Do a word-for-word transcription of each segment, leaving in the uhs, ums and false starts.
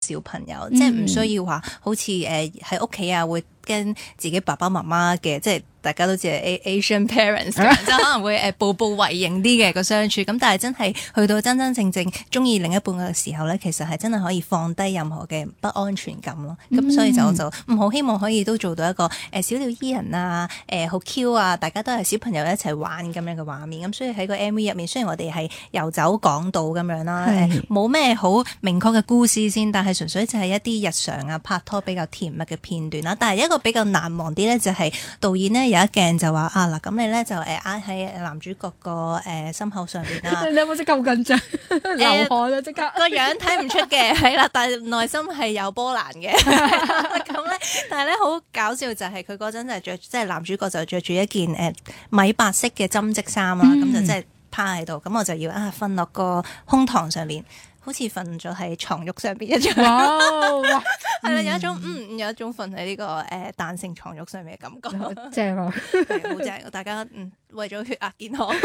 小朋友，嗯、即係唔需要話好似誒喺屋企啊會跟自己爸爸媽媽嘅，即係大家都知係 Asian parents，即係可能會誒步步為營啲嘅個相處。咁但係真係去到真真正正中意另一半嘅時候咧，其實係真係可以放低任何嘅不安全感咯。咁、嗯、所以就我就唔好希望可以都做到一個誒小鳥依人啊，誒好 Q 啊，大家都係小朋友一齊玩咁樣嘅畫面。咁所以喺個 M V 入面，雖然我哋係遊走港島咁樣啦，冇咩好明確嘅故事先，但係純粹就係一啲日常啊拍拖比較甜蜜嘅片段啦。但係一個比較難忘啲咧，就係導演呢有一鏡就話啊嗱，咁你咧就誒挨喺男主角個誒心口上邊啦。 你有冇即刻好緊張流汗啊？即刻個樣睇唔出嘅係啦，但係內心係有波瀾嘅。咁咧，但係咧好搞笑就係佢嗰陣就係著，即係男主角就着住一件誒米白色嘅針織衫啦，咁、嗯、就即係趴喺度，咁我就要啊瞓落個胸膛上面。好似瞓咗喺床褥上邊一樣，哇！係啦，有一種嗯，有一種瞓喺呢個誒彈性床褥上面嘅感覺， 正啊， 好正！大家嗯為咗血壓健康。咁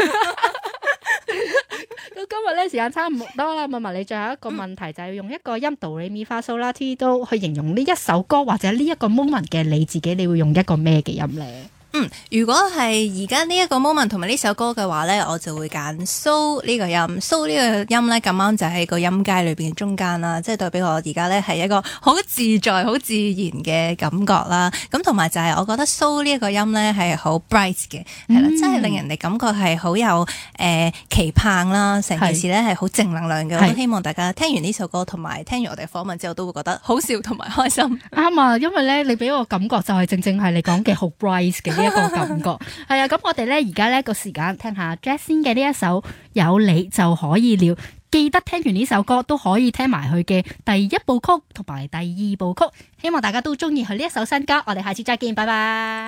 今日咧時間差唔多啦，問埋你最後一個問題，嗯、就係用一個音度你咪發蘇啦 T 都去形容呢一首歌或者呢一個 moment 嘅你自己，你會用一個咩嘅音咧？ 嗯，如果係而家呢一個 moment 同埋呢首歌嘅話咧，我就會揀蘇呢個音。蘇呢個音咧咁啱就喺個音階裏邊嘅中間啦，即係代表我而家咧係一個好自在、好自然嘅感覺啦。咁同埋就係我覺得蘇呢一個音咧係好 bright 嘅，係啦、嗯，即係令人哋感覺係好有誒、呃、期盼啦。成件事咧係好正能量嘅。我都希望大家聽完呢首歌同埋聽完我哋訪問之後，都會覺得好笑同埋開心。 啱啊，因為咧你俾我感覺就係正正係你講嘅好 bright 嘅。一個感覺係啊，咁我哋咧而家咧個時間聽下 Jazzin 嘅呢一首有你就可以了，記得聽完呢首歌都可以聽埋佢嘅第一部曲同埋第二部曲，希望大家都中意佢呢一首新歌，我哋下次再見，拜拜。